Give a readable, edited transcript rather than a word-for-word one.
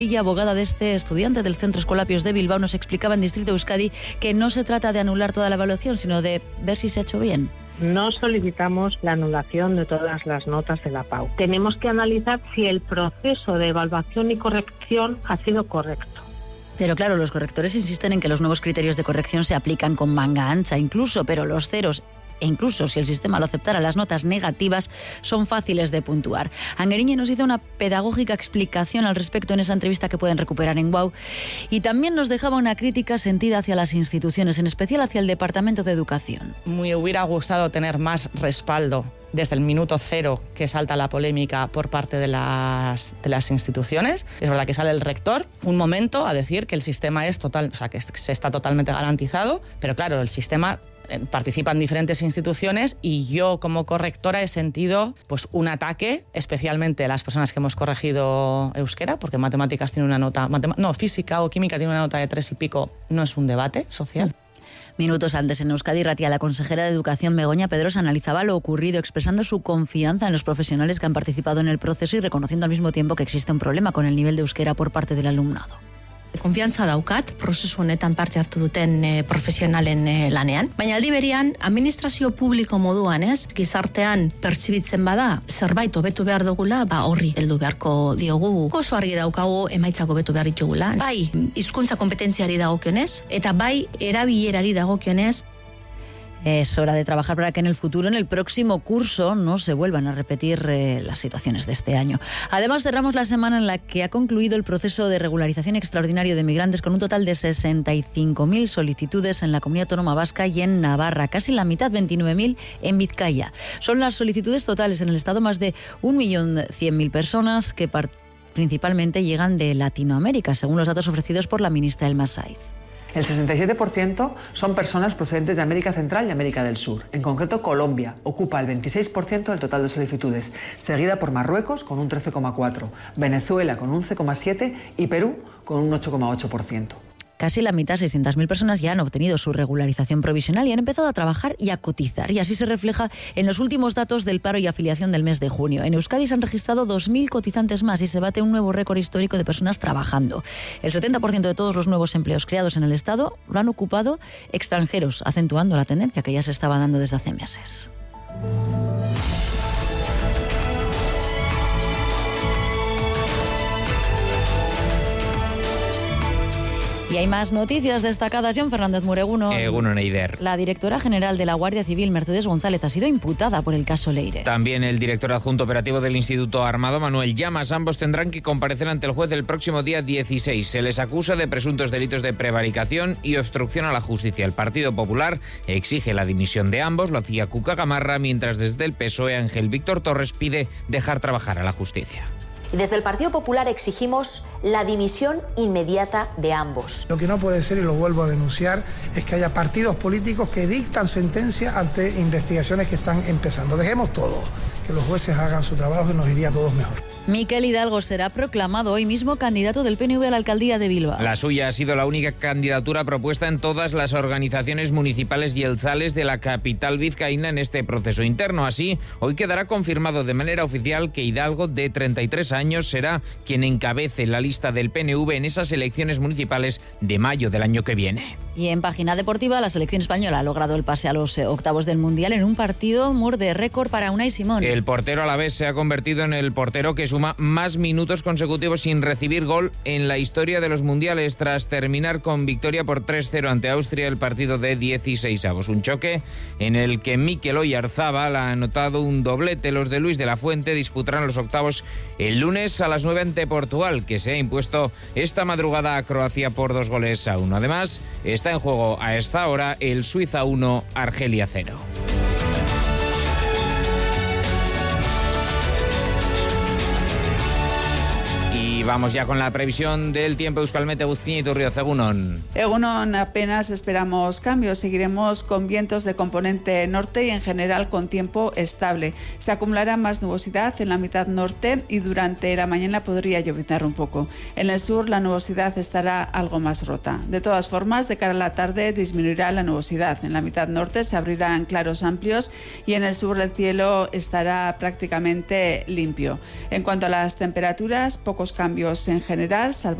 Y abogada de este estudiante del Centro Escolapios de Bilbao nos explicaba en Distrito Euskadi que no se trata de anular toda la evaluación, sino de ver si se ha hecho bien. No solicitamos la anulación de todas las notas de la PAU. Tenemos que analizar si el proceso de evaluación y corrección ha sido correcto. Pero claro, los correctores insisten en que los nuevos criterios de corrección se aplican con manga ancha incluso, pero los ceros, e incluso si el sistema lo aceptara, las notas negativas son fáciles de puntuar. Angueriñe nos hizo una pedagógica explicación al respecto en esa entrevista que pueden recuperar en WOW, y también nos dejaba una crítica sentida hacia las instituciones, en especial hacia el Departamento de Educación. Me hubiera gustado tener más respaldo desde el minuto cero que salta la polémica por parte de las instituciones. Es verdad que sale el rector un momento a decir que el sistema es total, o sea, que se está totalmente garantizado, pero claro, el sistema participan diferentes instituciones y yo como correctora he sentido pues un ataque, especialmente a las personas que hemos corregido euskera, porque matemáticas tiene una nota, física o química tiene una nota de 3 y pico, no es un debate social. Minutos antes, en Euskadi Ratia, la consejera de Educación Begoña Pedrosa analizaba lo ocurrido, expresando su confianza en los profesionales que han participado en el proceso y reconociendo al mismo tiempo que existe un problema con el nivel de euskera por parte del alumnado. Konfiantza daukat, prozesu honetan parte hartu duten profesionalen lanean. Baina aldi berean, administrazio publiko moduan, gizartean pertsibitzen bada, zerbait hobetu behar dugula, horri heldu beharko diogu. Oso argi daukagu emaitzak hobetu behar ditugula. Bai, hizkuntza kompetentziari dagokionez, eta bai, erabilerari dagokionez. Es hora de trabajar para que en el futuro, en el próximo curso, no se vuelvan a repetir las situaciones de este año. Además, cerramos la semana en la que ha concluido el proceso de regularización extraordinario de migrantes con un total de 65.000 solicitudes en la Comunidad Autónoma Vasca y en Navarra, casi la mitad, 29.000 en Vizcaya. Son las solicitudes totales en el Estado, más de 1.100.000 personas que principalmente llegan de Latinoamérica, según los datos ofrecidos por la ministra Elma Saiz. El 67% son personas procedentes de América Central y América del Sur. En concreto, Colombia ocupa el 26% del total de solicitudes, seguida por Marruecos con un 13,4%, Venezuela con un 11,7% y Perú con un 8,8%. Casi la mitad, 600.000 personas, ya han obtenido su regularización provisional y han empezado a trabajar y a cotizar. Y así se refleja en los últimos datos del paro y afiliación del mes de junio. En Euskadi se han registrado 2.000 cotizantes más y se bate un nuevo récord histórico de personas trabajando. El 70% de todos los nuevos empleos creados en el Estado lo han ocupado extranjeros, acentuando la tendencia que ya se estaba dando desde hace meses. Y hay más noticias destacadas. John Fernández Mureguno. Eguno Neider. La directora general de la Guardia Civil, Mercedes González, ha sido imputada por el caso Leire. También el director adjunto operativo del Instituto Armado, Manuel Llamas. Ambos tendrán que comparecer ante el juez el próximo día 16. Se les acusa de presuntos delitos de prevaricación y obstrucción a la justicia. El Partido Popular exige la dimisión de ambos, lo hacía Cuca Gamarra, mientras desde el PSOE Ángel Víctor Torres pide dejar trabajar a la justicia. Y desde el Partido Popular exigimos la dimisión inmediata de ambos. Lo que no puede ser, y lo vuelvo a denunciar, es que haya partidos políticos que dictan sentencia ante investigaciones que están empezando. Dejemos todo, que los jueces hagan su trabajo y nos iría a todos mejor. Miquel Hidalgo será proclamado hoy mismo candidato del PNV a la alcaldía de Bilbao. La suya ha sido la única candidatura propuesta en todas las organizaciones municipales y jeltzales de la capital vizcaína en este proceso interno. Así, hoy quedará confirmado de manera oficial que Hidalgo, de 33 años, será quien encabece la lista del PNV en esas elecciones municipales de mayo del año que viene. Y en página deportiva, la selección española ha logrado el pase a los octavos del Mundial en un partido de récord para Unai Simón. El portero alavés se ha convertido en el portero que suma más minutos consecutivos sin recibir gol en la historia de los mundiales, tras terminar con victoria por 3-0 ante Austria el partido de 16avos. Un choque en el que Mikel Oyarzabal ha anotado un doblete. Los de Luis de la Fuente disputarán los octavos el lunes a las 9 ante Portugal, que se ha impuesto esta madrugada a Croacia por 2-1. Además, está en juego a esta hora el Suiza 1, Argelia 0. Y vamos ya con la previsión del tiempo. Euskalmet, Agustín Iturrioz, Egunon. Egunon, apenas esperamos cambios. Seguiremos con vientos de componente norte y en general con tiempo estable. Se acumulará más nubosidad en la mitad norte y durante la mañana podría lloviznar un poco. En el sur la nubosidad estará algo más rota. De todas formas, de cara a la tarde disminuirá la nubosidad. En la mitad norte se abrirán claros amplios y en el sur el cielo estará prácticamente limpio. En cuanto a las temperaturas, pocos cambios cambios en general, salvo